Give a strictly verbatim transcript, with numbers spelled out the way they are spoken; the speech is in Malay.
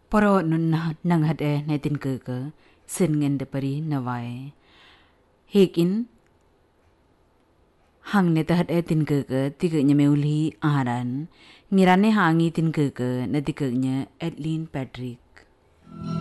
Poro nun nang hade netin keke sin ngende pari nawai. Hekin hang neta hade tin keke tiga nyemeuli aran ngirane hangi tin keke na tiga Edlin Patrick.